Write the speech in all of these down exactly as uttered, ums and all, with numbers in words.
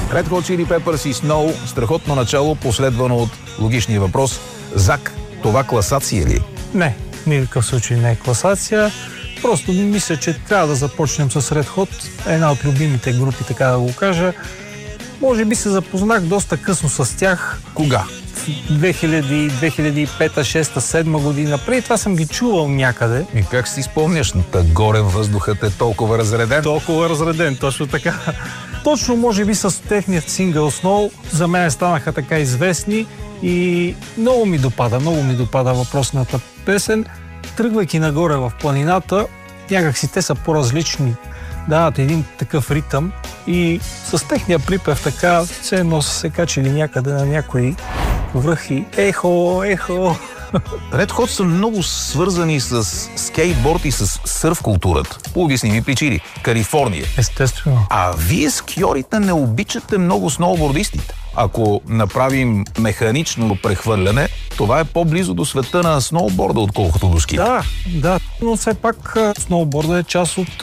Red Hot Chili Peppers и Snow, страхотно начало, последвано от логичния въпрос. Зак, това класация ли? Не, в никакъв случай не е класация. Просто мисля, че трябва да започнем с Red Hot, една от любимите групи, така да го кажа. Може би се запознах доста късно с тях. Кога? две хиляди, две хиляди и пета, шеста, седма година. Преди това съм ги чувал някъде. И как си спомняш? Та горе въздухът е толкова разреден? Толкова разреден, точно така. Точно, може би, с техният сингъл Snow за мен станаха така известни и много ми допада, много ми допада въпросната песен. Тръгвайки нагоре в планината, някакси те са по-различни. Дават един такъв ритъм и с техния припев така все едно са се качили някъде на някои връхи. Ехо, ехо. Red Hot са много свързани с скейтборд и с сърф културата. По обясними причини. Калифорния. Естествено. А вие скиорите не обичате много сноубордистите. Ако направим механично прехвърляне, това е по-близо до света на сноуборда, отколкото до ски. Да, да. Но все пак сноуборда е част от,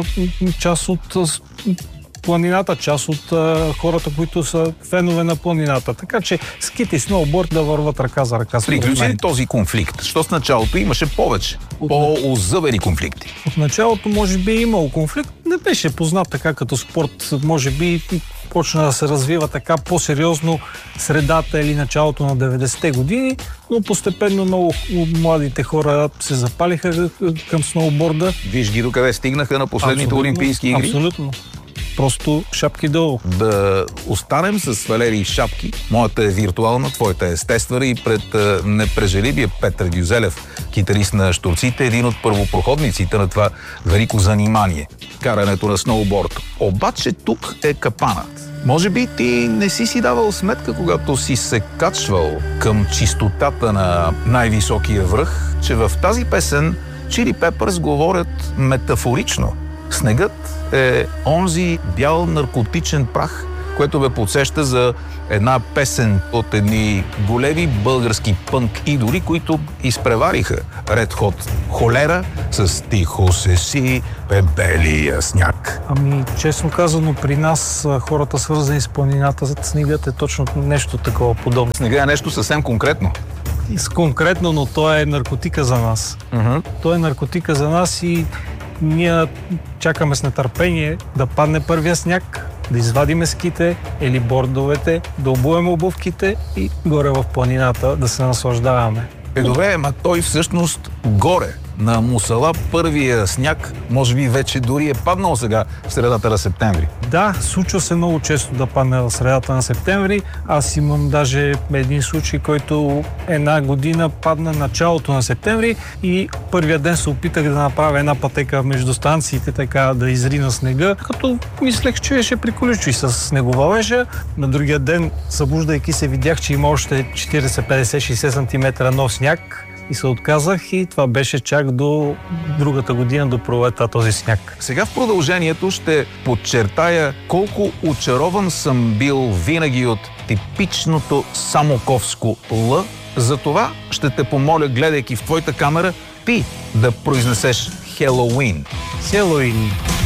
част от планината, част от хората, които са фенове на планината. Така че скит и сноуборд да върват ръка за ръка. Приключи ли този конфликт? Що с началото имаше повече? По-озъбени конфликти? От началото може би е имало конфликт. Не беше познат така като спорт. Може би почна да се развива така по-сериозно средата или началото на деветдесетте години, но постепенно много младите хора се запалиха към сноуборда. Виж ги докъде стигнаха на последните абсолютно, Олимпийски игри. Абсолютно. Просто шапки долу. Да останем с Валерий Шапки. Моята е виртуална, твоята е естествена и пред непрежеливия Петър Гюзелев, китарист на Щурците, един от първопроходниците на това велико занимание – карането на сноуборд. Обаче тук е капанът. Може би ти не си си давал сметка, когато си се качвал към чистотата на най-високия връх, че в тази песен Chili Peppers говорят метафорично. Снегът е онзи бял наркотичен прах, което бе подсеща за една песен от едни големи български пънк идоли, които изпревариха Red Hot. Холера с тихо се си бе белия сняг. Ами, честно казано, при нас хората, свързани с планината, снегът е точно нещо такова подобно. Снега е нещо съвсем конкретно. Конкретно, но то е наркотика за нас. Uh-huh. То е наркотика за нас и ние чакаме с нетърпение да падне първия сняг, да извадиме ските или бордовете, да обуем обувките и горе в планината да се наслаждаваме. Е, добре, ма той всъщност горе на Мусала първия сняг, може би вече дори е паднал сега в средата на септември. Да, случва се много често да падне в средата на септември. Аз имам даже един случай, който една година падна началото на септември и първия ден се опитах да направя една пътека между станциите, така да изрина снега, като мислех, че ще приколичи с снеговалежа. На другия ден, събуждайки се, видях, че има още четиридесет, петдесет, шейсет сантиметра нов сняг. И се отказах и това беше чак до другата година, до пролета този сняг. Сега в продължението ще подчертая колко очарован съм бил винаги от типичното самоковско Л. Затова ще те помоля, гледайки в твоята камера, ти да произнесеш Хелоуин. Хелоуин.